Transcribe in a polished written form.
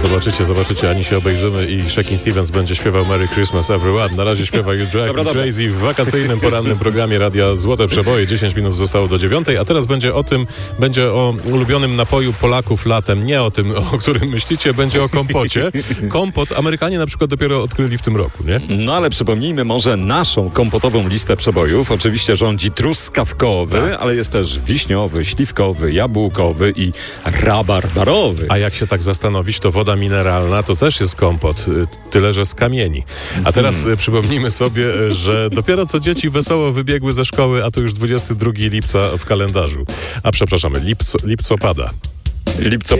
Zobaczycie, ani się obejrzymy i Shakin' Stevens będzie śpiewał Merry Christmas Everyone. Na razie śpiewa You Drive Me Crazy w wakacyjnym, porannym programie Radia Złote Przeboje. 10 minut zostało do 9, a teraz będzie o ulubionym napoju Polaków latem. Nie o tym, o którym myślicie, będzie o kompocie. Kompot Amerykanie na przykład dopiero odkryli w tym roku, nie? No ale przypomnijmy może naszą kompotową listę przebojów. Oczywiście rządzi truskawkowy, ale jest też wiśniowy, śliwkowy, jabłkowy i rabarbarowy. A jak się tak zastanowić, to woda mineralna to też jest kompot, tyle że z kamieni. A teraz przypomnijmy sobie, że dopiero co dzieci wesoło wybiegły ze szkoły, a to już 22 lipca w kalendarzu. A przepraszamy, lipcopada.